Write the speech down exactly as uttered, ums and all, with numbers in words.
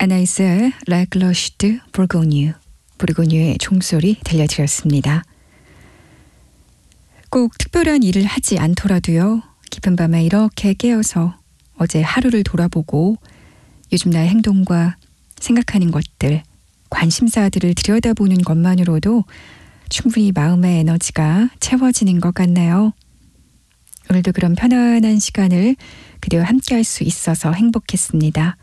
아나이스의 La Cloche de Bourgogne, 부르고뉴의 종소리 들려드렸습니다. 꼭 특별한 일을 하지 않더라도요. 깊은 밤에 이렇게 깨어서 어제 하루를 돌아보고 요즘 나의 행동과 생각하는 것들, 관심사들을 들여다보는 것만으로도 충분히 마음의 에너지가 채워지는 것 같네요. 오늘도 그런 편안한 시간을 그대와 함께 할 수 있어서 행복했습니다.